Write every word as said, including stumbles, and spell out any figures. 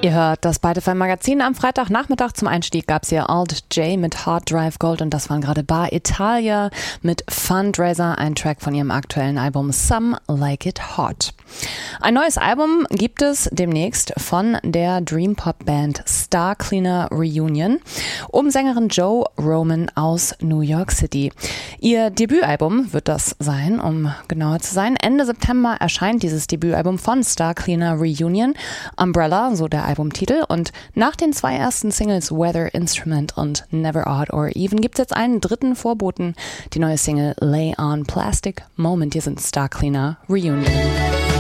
Ihr hört das Spotify Magazin. Am Freitagnachmittag zum Einstieg gab es hier Alt J mit Hard Drive Gold und das waren gerade Bar Italia mit Fundraiser, ein Track von ihrem aktuellen Album Some Like It Hot. Ein neues Album gibt es demnächst von der Dream Pop Band Star Cleaner Reunion um Sängerin Joe Roman aus New York City. Ihr Debütalbum wird das sein, um genauer zu sein. Ende September erscheint dieses Debütalbum von Star Cleaner Reunion, Umbrella, so der Albumtitel, und nach den zwei ersten Singles Weather Instrument und Never Odd or Even gibt es jetzt einen dritten Vorboten, die neue Single Lay on Plastic Moment. Hier sind Star Cleaner Reunion.